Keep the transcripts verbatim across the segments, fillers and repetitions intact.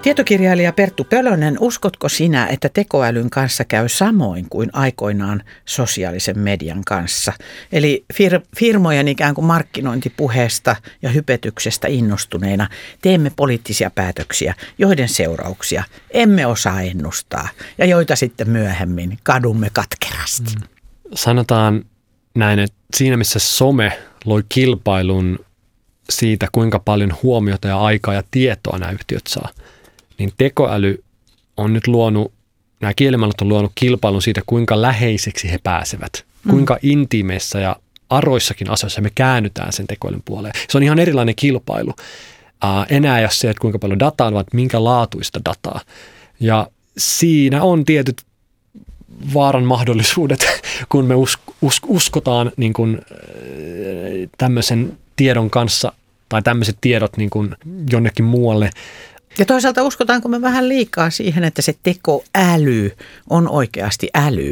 Tietokirjailija Perttu Pölönen, uskotko sinä, että tekoälyn kanssa käy samoin kuin aikoinaan sosiaalisen median kanssa? Eli fir- firmojen ikään kuin markkinointipuheesta ja hypetyksestä innostuneina teemme poliittisia päätöksiä, joiden seurauksia emme osaa ennustaa ja joita sitten myöhemmin kadumme katkerasti. Mm. Sanotaan näin, että siinä missä some loi kilpailun siitä, kuinka paljon huomiota ja aikaa ja tietoa nämä yhtiöt saa, niin tekoäly on nyt luonut, nämä kielimallit on luonut kilpailun siitä, kuinka läheiseksi he pääsevät, mm. kuinka intiimeissä ja aroissakin asioissa me käännytään sen tekoälyn puoleen. Se on ihan erilainen kilpailu. Ää, enää ei ole se, että kuinka paljon dataa on, vaan minkä laatuista dataa. Ja siinä on tietyt vaaran mahdollisuudet, kun me usk, usk, uskotaan niin kuin, tämmöisen tiedon kanssa tai tämmöiset tiedot niin kuin jonnekin muualle. Ja toisaalta uskotaanko me vähän liikaa siihen, että se tekoäly on oikeasti äly?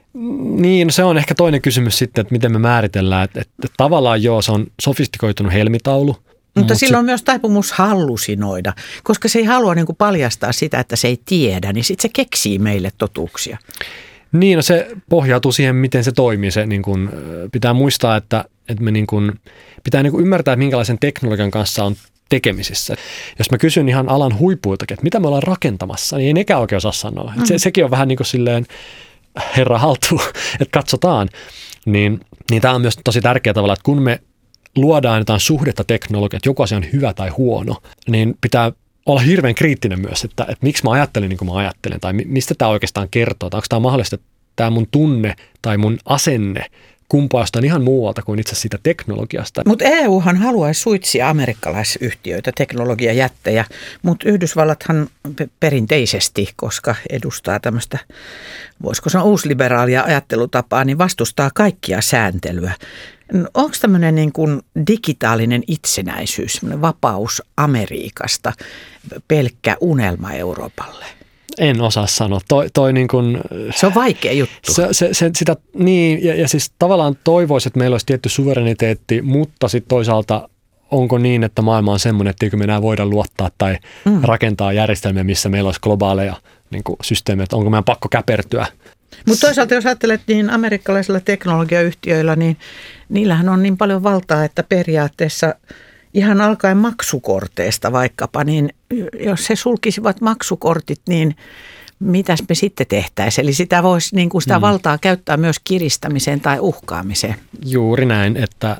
Niin, se on ehkä toinen kysymys sitten, että miten me määritellään. Että, että tavallaan joo, se on sofistikoitunut helmitaulu. Mutta, mutta sillä se on myös taipumus hallusinoida, koska se ei halua niin kuin paljastaa sitä, että se ei tiedä, niin sitten se keksii meille totuuksia. Niin, no se pohjautuu siihen, miten se toimii. Se, niin kuin, pitää muistaa, että, että me niin kuin, pitää niin kuin ymmärtää, että minkälaisen teknologian kanssa on tekemisissä. Jos mä kysyn ihan alan huipuiltakin, että mitä me ollaan rakentamassa, niin ei nekään oikein osaa sanoa. Mm. Se, sekin on vähän niin kuin silleen herra haltuun, että katsotaan. Niin, niin tämä on myös tosi tärkeä tavalla, että kun me luodaan jotain suhdetta teknologiaa, että joku asia on hyvä tai huono, niin pitää olla hirveän kriittinen myös, että, että miksi mä ajattelen niin kuin mä ajattelen, tai mistä tämä oikeastaan kertoo, tai onko tämä mahdollista, että tämä mun tunne tai mun asenne kumpaa jostain ihan muualta kuin itse siitä teknologiasta. Mutta E Uhan haluaisi suitsia amerikkalaisyhtiöitä, teknologiajättejä, mutta Yhdysvallathan perinteisesti, koska edustaa tämmöistä, voisiko sanoa uusliberaalia ajattelutapaa, niin vastustaa kaikkia sääntelyä. Onko tämmöinen niin kuin digitaalinen itsenäisyys, semmoinen vapaus Amerikasta pelkkä unelma Euroopalle? En osaa sanoa. Toi, toi niin kuin, se on vaikea juttu. Se, se, se, sitä, niin, ja, ja siis tavallaan toivoisi, että meillä olisi tietty suvereniteetti, mutta sitten toisaalta onko niin, että maailma on semmoinen, että eikö me enää voida luottaa tai mm. rakentaa järjestelmiä, missä meillä olisi globaaleja niin kuin systeemejä, että onko meidän pakko käpertyä. Mutta toisaalta jos ajattelet, niin amerikkalaisilla teknologiayhtiöillä, niin niillähän on niin paljon valtaa, että periaatteessa ihan alkaen maksukorteista vaikkapa, niin jos he sulkisivat maksukortit, niin mitäs me sitten tehtäisiin? Eli sitä voisi niin kuin sitä hmm. valtaa käyttää myös kiristämiseen tai uhkaamiseen. Juuri näin, että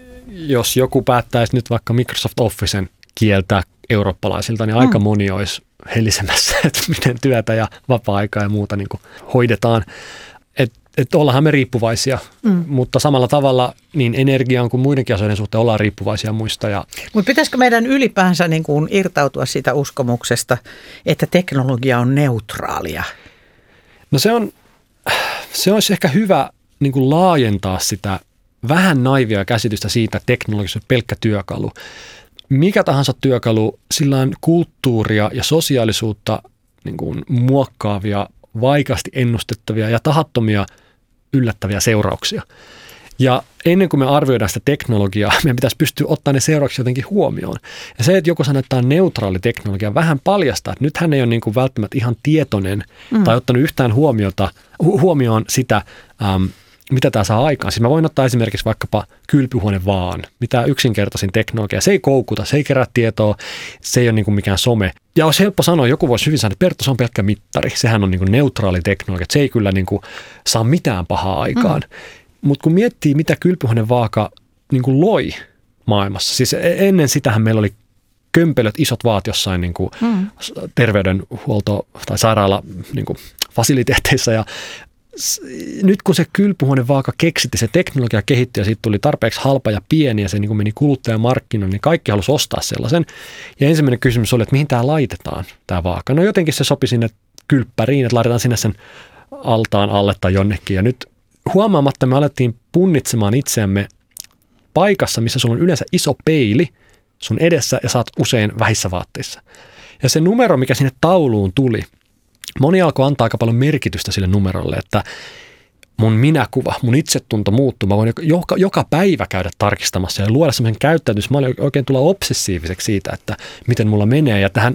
jos joku päättäisi nyt vaikka Microsoft Officen kieltää eurooppalaisilta, niin aika hmm. moni olisi helisemässä, että miten työtä ja vapaa-aikaa ja muuta niin kuin hoidetaan. Että et ollaanhan me riippuvaisia, mm. mutta samalla tavalla niin energiaan kuin muidenkin asioiden suhteen ollaan riippuvaisia muista. Ja mutta pitäisikö meidän ylipäänsä niin kuin irtautua siitä uskomuksesta, että teknologia on neutraalia? No se on, se olisi ehkä hyvä niin kuin laajentaa sitä vähän naivia käsitystä siitä, että teknologia on pelkkä työkalu. Mikä tahansa työkalu, sillä on kulttuuria ja sosiaalisuutta niin kuin muokkaavia, vaikeasti ennustettavia ja tahattomia yllättäviä seurauksia. Ja ennen kuin me arvioidaan sitä teknologiaa, meidän pitäisi pystyä ottamaan ne seuraukset jotenkin huomioon. Ja se, että joku sanoo, että tämä on neutraali teknologia, vähän paljastaa, että nyt hän ei ole niin kuin välttämättä ihan tietoinen mm. tai ottanut yhtään huomiota, hu- huomioon sitä, äm, mitä tämä saa aikaan. Siis mä voin ottaa esimerkiksi vaikkapa kylpyhuone vaan, mitä yksinkertaisin teknologia. Se ei koukuta, se ei kerää tietoa, se ei ole niin kuin mikään some. Ja olisi helppo sanoa, joku voisi hyvin sanoa, että Perttu, se on pelkkä mittari. Sehän on niin kuin neutraali teknologia, se ei kyllä niin kuin saa mitään pahaa aikaan. Mm. Mutta kun miettii, mitä kylpyhuonevaaka niin kuin loi maailmassa, siis ennen sitähän meillä oli kömpelöt, isot vaat jossain niin kuin mm. terveydenhuolto- tai sairaala niin kuin fasiliteetteissa ja nyt kun se kylpyhuonevaaka keksittiin, se teknologia kehittyi ja siitä tuli tarpeeksi halpa ja pieni ja se niin kuin meni kuluttajamarkkinoille, niin kaikki halusi ostaa sellaisen. Ja ensimmäinen kysymys oli, että mihin tämä laitetaan, tämä vaaka. No jotenkin se sopi sinne kylppäriin, että laitetaan sinne sen altaan alle tai jonnekin. Ja nyt huomaamatta me alettiin punnitsemaan itseämme paikassa, missä sulla on yleensä iso peili sun edessä ja saat usein vähissä vaatteissa. Ja se numero, mikä sinne tauluun tuli, moni alkoi antaa aika paljon merkitystä sille numerolle, että mun minäkuva, mun itsetunto muuttuu. Mä voin joka, joka päivä käydä tarkistamassa ja luoda semmoisen käyttäytymisen. Mä olin oikein tulla obsessiiviseksi siitä, että miten mulla menee. Ja tähän